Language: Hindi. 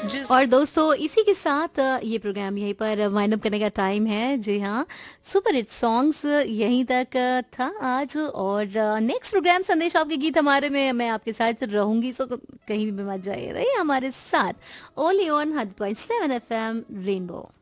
और दोस्तों इसी के साथ ये प्रोग्राम यहीं पर वाइंड अप करने का टाइम है। जी हाँ, सुपर हिट सॉन्ग्स यहीं तक था आज। और नेक्स्ट प्रोग्राम संदेश आपके गीत हमारे में मैं आपके साथ रहूंगी, सो कहीं भी मत जाइए, रहिए हमारे साथ। Only on 100.7 FM rainbow.